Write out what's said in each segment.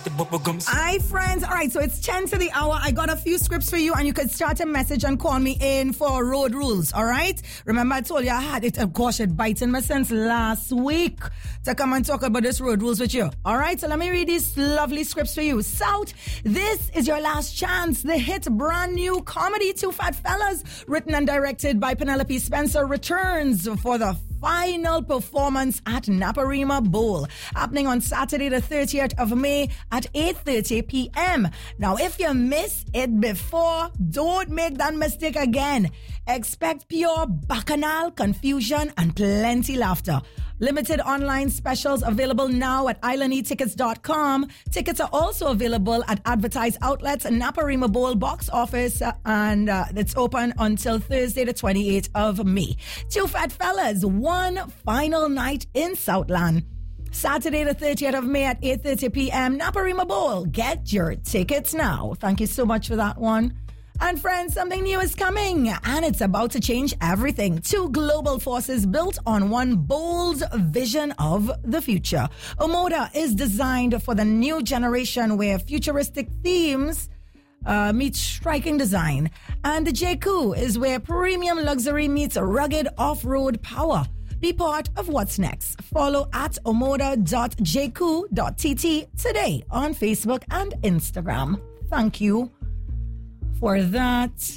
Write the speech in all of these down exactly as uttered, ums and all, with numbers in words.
Hi, friends. All right, so it's ten to the hour. I got a few scripts for you, and you could start a message and call me in for road rules, all right? Remember, I told you I had it, of course, it biting me since last week to come and talk about this road rules with you. All right, so let me read these lovely scripts for you. South, this is your last chance. The hit brand new comedy Two Fat Fellas, written and directed by Penelope Spencer, returns for the final performance at Naparima Bowl, happening on Saturday the thirtieth of May at eight thirty p.m. Now, if you miss it before, don't make that mistake again. Expect pure bacchanal, confusion, and plenty laughter. Limited online specials available now at island e tickets dot com. Tickets are also available at advertised outlets, Naparima Bowl box office, uh, and uh, it's open until Thursday the twenty-eighth of May. Two Fat Fellas, one final night in Southland. Saturday the thirtieth of May at eight thirty p.m. Naparima Bowl. Get your tickets now. Thank you so much for that one. And friends, something new is coming, and it's about to change everything. Two global forces built on one bold vision of the future. Omoda is designed for the new generation where futuristic themes uh, meet striking design. And the J C U is where premium luxury meets rugged off-road power. Be part of what's next. Follow at omoda dot j c u dot t t today on Facebook and Instagram. Thank you for that.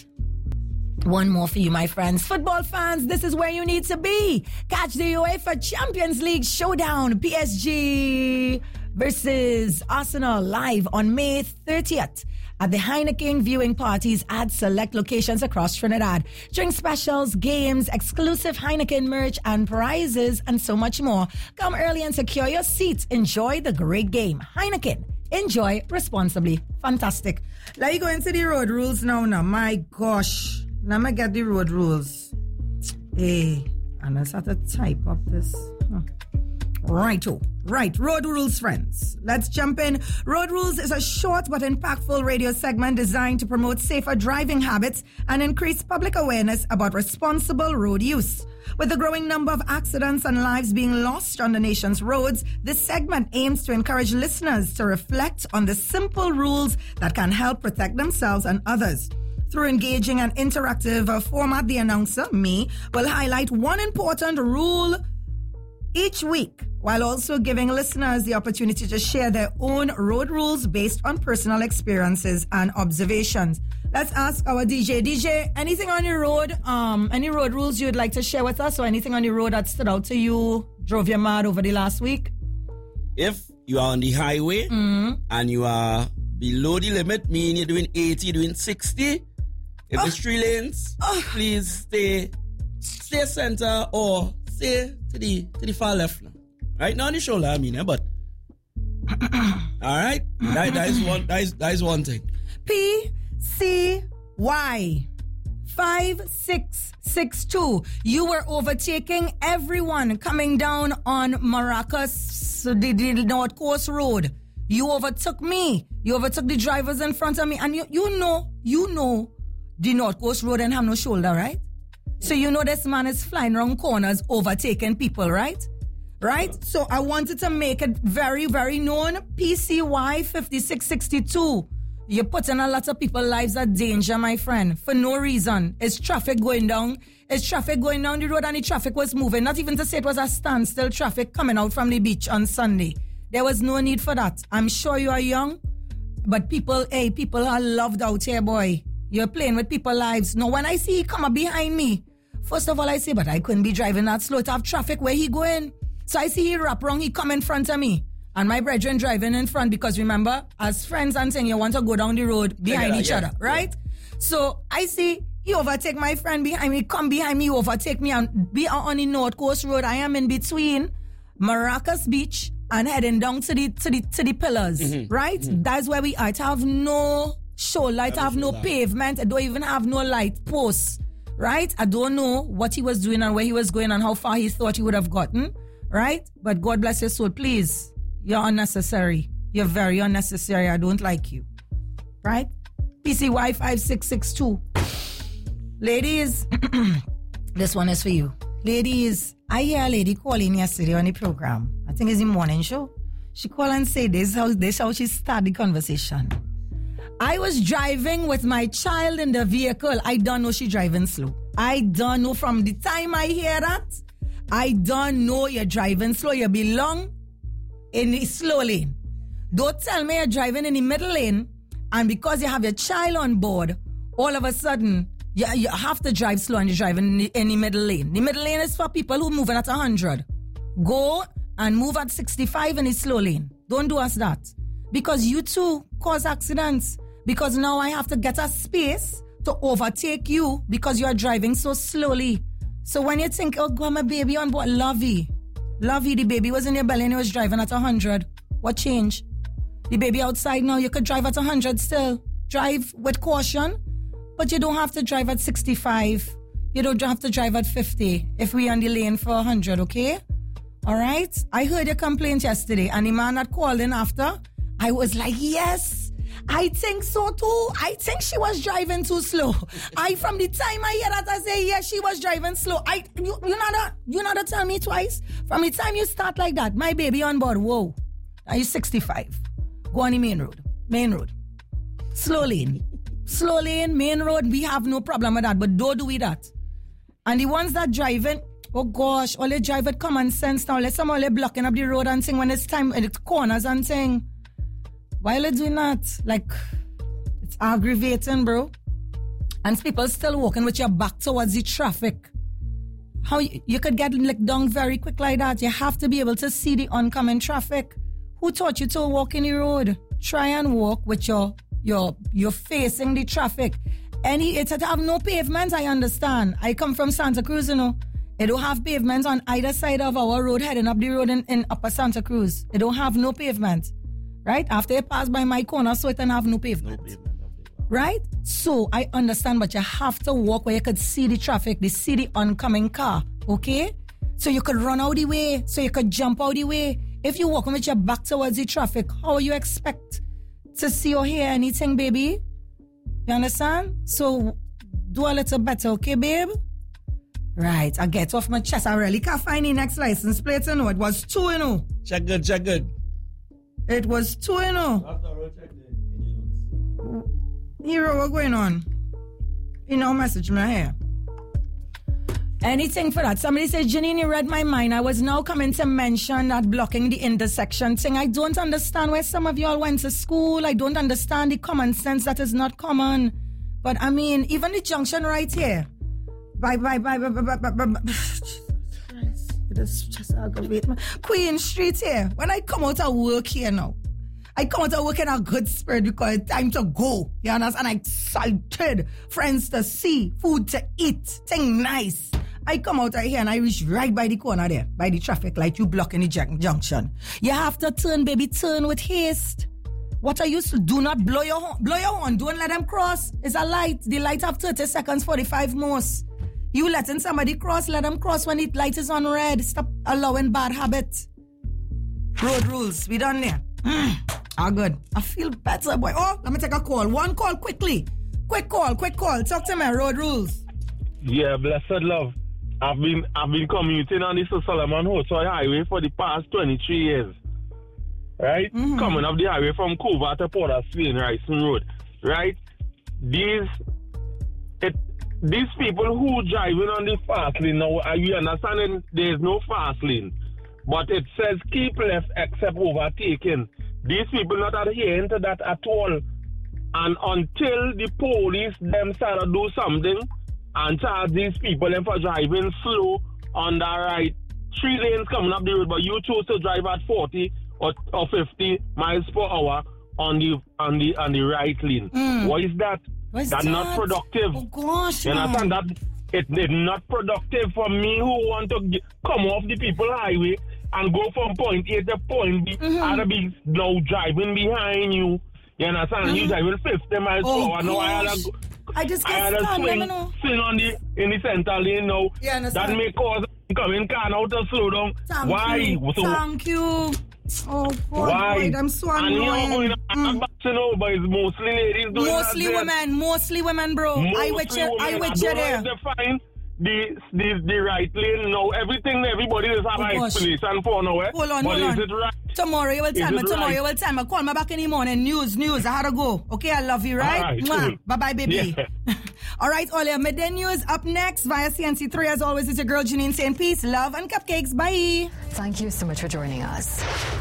One more for you, my friends. Football fans, this is where you need to be. Catch the UEFA Champions League showdown, P S G versus Arsenal, live on May thirtieth at the Heineken viewing parties at select locations across Trinidad. Drink specials, games, exclusive Heineken merch, and prizes, and so much more. Come early and secure your seats. Enjoy the great game. Heineken. Enjoy responsibly. Fantastic. Let me go into the road rules now. Now, my gosh. Let me get the road rules. Hey, and I start to type up this. Huh. Righto. Right, road rules, friends. Let's jump in. Road Rules is a short but impactful radio segment designed to promote safer driving habits and increase public awareness about responsible road use. With the growing number of accidents and lives being lost on the nation's roads, this segment aims to encourage listeners to reflect on the simple rules that can help protect themselves and others. Through engaging and interactive uh, format, the announcer, me, will highlight one important rule each week, while also giving listeners the opportunity to share their own road rules based on personal experiences and observations. Let's ask our D J. D J, anything on your road, um, any road rules you'd like to share with us, or anything on the road that stood out to you, drove you mad over the last week? If you are on the highway mm-hmm. and you are below the limit, meaning you're doing eighty, doing sixty, if oh. it's three lanes, oh. please stay, stay center or stay to the to the far left now. Right now on the shoulder, I mean, yeah, but all right, that, that is one that is that is one thing. P C Y five six six two. You were overtaking everyone coming down on Maracas, the, the North Coast Road. You overtook me. You overtook the drivers in front of me, and you you know you know the North Coast Road and have no shoulder, right? So you know this man is flying around corners, overtaking people, right? Right? So I wanted to make it very, very known. P C Y five six six two. You're putting a lot of people's lives at danger, my friend, for no reason. Is traffic going down? Is traffic going down the road and the traffic was moving? Not even to say it was a standstill traffic coming out from the beach on Sunday. There was no need for that. I'm sure you are young, but people, hey, people are loved out here, boy. You're playing with people's lives. Now, when I see he come up behind me, first of all, I say, but I couldn't be driving that slow to have traffic where he going. So I see he wrap wrong, he come in front of me. And my brethren driving in front because remember, as friends and saying you want to go down the road behind yeah, each yeah, other, right? Yeah. So I see he overtake my friend behind me, come behind me, overtake me and be on the North Coast Road. I am in between Maracas Beach and heading down to the to the to the pillars, mm-hmm. right? Mm-hmm. That's where we are. I have no show light, I have no pavement, I don't even have no light posts, right? I don't know what he was doing and where he was going and how far he thought he would have gotten, right? But God bless your soul, please. You're unnecessary. You're very unnecessary. I don't like you, right? P C Y five six six two. Ladies, this one is for you. Ladies, I hear a lady calling yesterday on the program. I think it's the morning show. She called and said this how this how she started the conversation. I was driving with my child in the vehicle. I don't know she driving slow. I don't know from the time I hear that. I don't know you're driving slow. You belong in the slow lane. Don't tell me you're driving in the middle lane and because you have your child on board, all of a sudden you, you have to drive slow and you're driving in the, in the middle lane. The middle lane is for people who are moving at one hundred. Go and move at sixty-five in the slow lane. Don't do us that. Because you too cause accidents. Because now I have to get a space to overtake you because you are driving so slowly. So when you think, oh, God, my baby on board, Lovey. Lovey, the baby was in your belly and he was driving at one hundred. What changed? The baby outside now, you could drive at one hundred still. Drive with caution, but you don't have to drive at sixty-five. You don't have to drive at fifty if we're on the lane for one hundred, okay? All right? I heard your complaint yesterday, and the man that called in after, I was like, yes, I think so too. I think she was driving too slow. I, from the time I hear that, I say, yes, she was driving slow. I, you, you not to, you not to tell me twice. From the time you start like that, my baby on board, whoa, are you sixty-five? Go on the main road. Main road. Slow lane. Slow lane, main road, we have no problem with that, but don't do with that. And the ones that driving, oh gosh, all they drive with common sense now. Let some all they blocking up the road and thing when it's time, it's corners and thing. Why are they doing that? Like, it's aggravating, bro. And people still walking with your back towards the traffic. How you, you could get licked down very quick like that? You have to be able to see the oncoming traffic. Who taught you to walk in the road? Try and walk with your your you're facing the traffic. Any it have no pavements, I understand. I come from Santa Cruz, you know. They don't have pavements on either side of our road heading up the road in, in Upper Santa Cruz. They don't have no pavement. Right? After you pass by my corner, so it don't have no pavement. No pavement. Right? So I understand, but you have to walk where you could see the traffic, the see the oncoming car. Okay? So you could run out the way, so you could jump out the way. If you're walking with your back towards the traffic, how you expect to see or hear anything, baby? You understand? So do a little better, okay, babe? Right, I get off my chest. I really can't find the next license plate, you know. It was two, you know. Check good, check good. It was two, you know. After I check the notes. Hero, what's going on? You know, message me here. Anything for that. Somebody says, Janine, you read my mind. I was now coming to mention that blocking the intersection thing. I don't understand where some of y'all went to school. I don't understand the common sense that is not common. But I mean, even the junction right here. Bye, bye, bye, bye, bye, bye, bye, bye. Jesus Christ. It is just aggravating. Queen Street here. When I come out of work here now, I come out of work in a good spirit because it's time to go. You understand? I'm excited. Friends to see, food to eat, thing nice. I come out of here and I reach right by the corner there, by the traffic light, you blocking the jun- junction. You have to turn, baby, turn with haste. What are you to do? Not blow your horn. Blow your horn. Don't let them cross. It's a light. The light have thirty seconds, forty-five most. You letting somebody cross, let them cross when the light is on red. Stop allowing bad habits. Road rules. We done there. Mm. Ah, good. I feel better, boy. Oh, let me take a call. One call quickly. Quick call, quick call. Talk to me. Road rules. Yeah, blessed love. I've been I've been commuting on this Solomon Hotel Highway for the past twenty-three years. Right? Mm-hmm. Coming up the highway from Cova to Port of Spain, Ryson Road. Right? These it these people who driving on the fast lane now, are you understanding there's no fast lane? But it says keep left except overtaking. These people not adhering to that at all. And until the police them start to do something and charge these people them for driving slow on the right. Three lanes coming up the road, but you choose to drive at forty or, or fifty miles per hour on the on the on the right lane. Mm. What is that? What's That's that? not productive. Oh gosh, you understand that? It is not productive for me who want to get, come off the people highway and go from point A to point B. Mm-hmm. I'd be now driving behind you. You understand? Mm-hmm. You driving fifty miles oh, per hour. Now I had a I just I had a swing, swing on the in the center lane now. Yeah, that may cause coming car now to slow down. Thank Why? You. So, Thank you. Oh God, why? Boy, I'm so annoyed. And you know, mm. you know, but it's mostly ladies doing Mostly that women, mostly women, bro. Mostly I with you, women. I with I you don't there. know if they're fine. the the the right lane now. Everything, everybody is have Oh, an gosh. explanation for now. Eh? Hold on, but hold is on. it right? Tomorrow you will tell Is me. it Tomorrow right? you will tell me. Call me back in the morning. News, news. I had to go. Okay, I love you, right? All right, cool. Bye bye, baby. Yeah. All right, all your midday news up next via C N C three. As always, it's your girl Janine saying peace, love, and cupcakes. Bye. Thank you so much for joining us.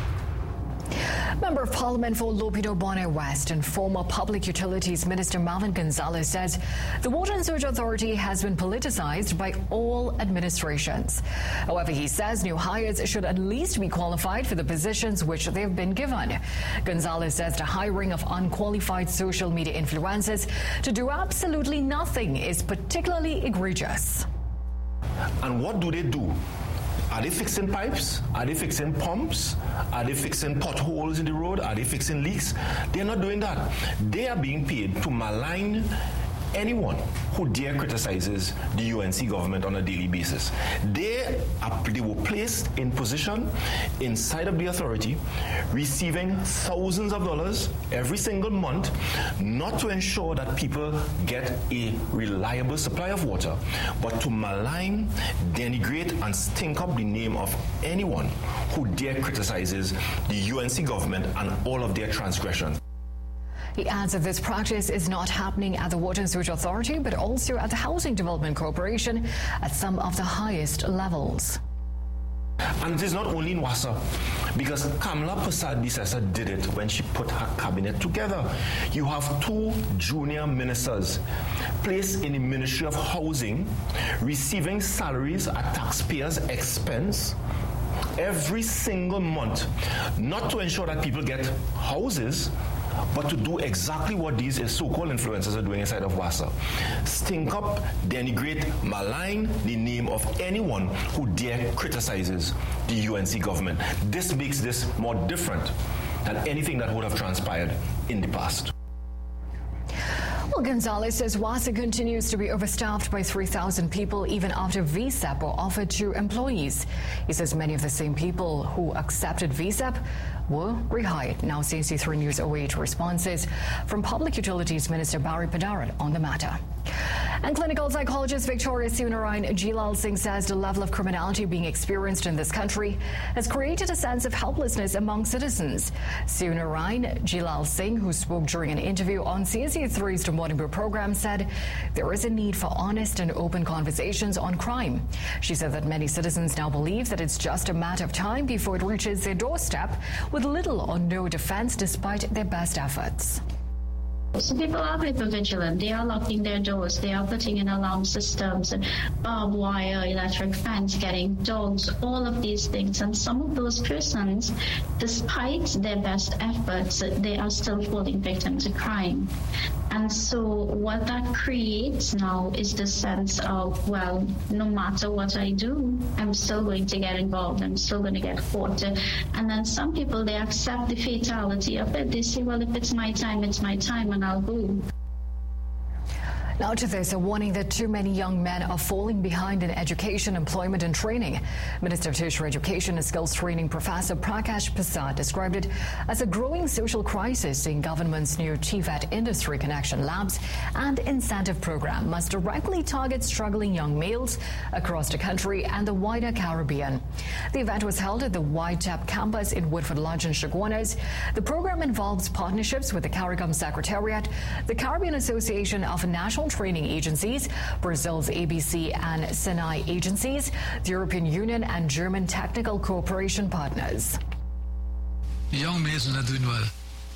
Member of Parliament for Lopido Bonner West and former Public Utilities Minister Marvin Gonzalez says the Water and Sewage Authority has been politicized by all administrations. However, he says new hires should at least be qualified for the positions which they have been given. Gonzalez says the hiring of unqualified social media influencers to do absolutely nothing is particularly egregious. And what do they do? Are they fixing pipes? Are they fixing pumps? Are they fixing potholes in the road? Are they fixing leaks? They're not doing that. They are being paid to malign anyone who dare criticizes the U N C government on a daily basis. They, are, they were placed in position inside of the authority, receiving thousands of dollars every single month, not to ensure that people get a reliable supply of water, but to malign, denigrate, and stink up the name of anyone who dare criticizes the U N C government and all of their transgressions. He adds that this practice is not happening at the Water and Sewage Authority, but also at the Housing Development Corporation at some of the highest levels. And it is not only in Wassa, because Kamala Persad-Bissessar did it when she put her cabinet together. You have two junior ministers placed in the Ministry of Housing, receiving salaries at taxpayers' expense every single month, not to ensure that people get houses, but to do exactly what these so-called influencers are doing inside of Wassa. Stink up, denigrate, malign the name of anyone who dare criticizes the U N C government. This makes this more different than anything that would have transpired in the past. Well, Gonzalez says Wassa continues to be overstaffed by three thousand people even after V S A P were offered to employees. He says many of the same people who accepted V S A P were rehired. Now C N C three News await responses from Public Utilities Minister Barry Padarat on the matter. And clinical psychologist Victoria Sunarine Jilal Singh says the level of criminality being experienced in this country has created a sense of helplessness among citizens. Sunarine Jilal Singh, who spoke during an interview on C N C three's The Morning Brew program, said there is a need for honest and open conversations on crime. She said that many citizens now believe that it's just a matter of time before it reaches their doorstep, with little or no defense despite their best efforts. So people are hyper-vigilant. They are locking their doors. They are putting in alarm systems, barbed wire, electric fence, getting dogs, all of these things. And some of those persons, despite their best efforts, they are still falling victim to crime. And so what that creates now is the sense of, well, no matter what I do, I'm still going to get involved. I'm still going to get caught. And then some people, they accept the fatality of it. They say, well, if it's my time, it's my time, and I'll go. Now to this, a warning that too many young men are falling behind in education, employment and training. Minister of Tertiary Education and Skills Training Professor Prakash Prasad described it as a growing social crisis, saying government's new T V E T Industry Connection Labs and incentive program must directly target struggling young males across the country and the wider Caribbean. The event was held at the Y TAP campus in Woodford Lodge in Chaguanas. The program involves partnerships with the CARICOM Secretariat, the Caribbean Association of National Training Agencies, Brazil's A B C and Sinai agencies, the European Union and German technical cooperation partners. Young males are not doing well.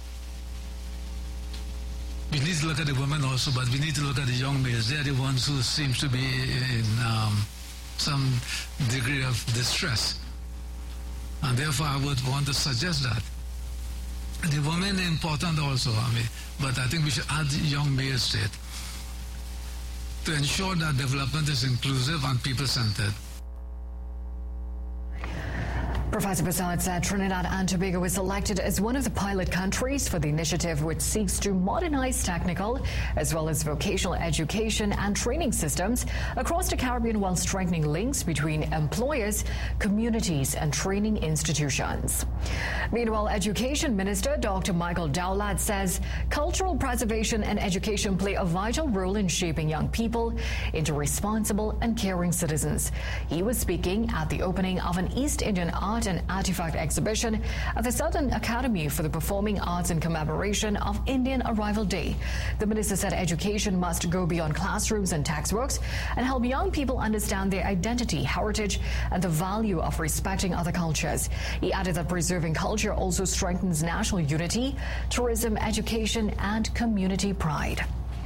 We need to look at the women also, but we need to look at the young males. They are the ones who seem to be in um, some degree of distress. And therefore I would want to suggest that. The women are important also, I mean, but I think we should add young males to it, to ensure that development is inclusive and people-centered. Professor Prasad said Trinidad and Tobago was selected as one of the pilot countries for the initiative, which seeks to modernize technical as well as vocational education and training systems across the Caribbean while strengthening links between employers, communities, and training institutions. Meanwhile, Education Minister Doctor Michael Dowlad says cultural preservation and education play a vital role in shaping young people into responsible and caring citizens. He was speaking at the opening of an East Indian art and artifact exhibition at the Southern Academy for the Performing Arts in commemoration of Indian Arrival Day. The minister said education must go beyond classrooms and textbooks and help young people understand their identity, heritage, and the value of respecting other cultures. He added that preserving culture also strengthens national unity, tourism, education, and community pride.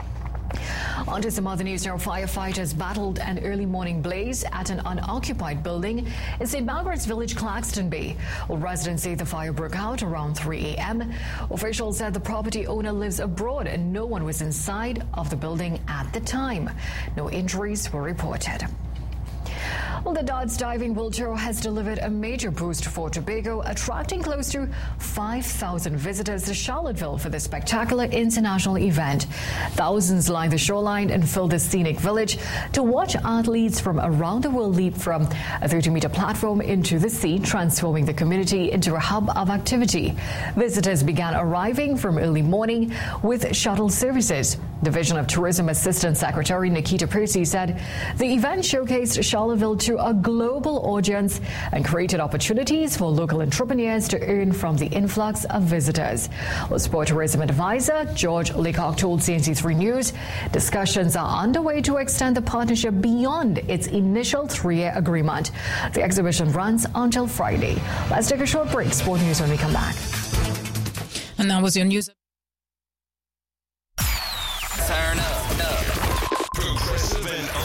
On to some other news now. Firefighters battled an early morning blaze at an unoccupied building in Saint Margaret's Village, Claxton Bay. Well, residents say the fire broke out around three a.m. Officials said the property owner lives abroad and no one was inside of the building at the time. No injuries were reported. Well, the Dodds Diving World Tour has delivered a major boost for Tobago, attracting close to five thousand visitors to Charlottesville for the spectacular international event. Thousands line the shoreline and fill the scenic village to watch athletes from around the world leap from a thirty-meter platform into the sea, transforming the community into a hub of activity. Visitors began arriving from early morning with shuttle services. Division of Tourism Assistant Secretary Nikita Percy said the event showcased Charlottesville to a global audience and created opportunities for local entrepreneurs to earn from the influx of visitors. Well, Sport Tourism Advisor George Leacock told C N C three News discussions are underway to extend the partnership beyond its initial three-year agreement. The exhibition runs until Friday. Let's take a short break. Sport News when we come back. And that was your news.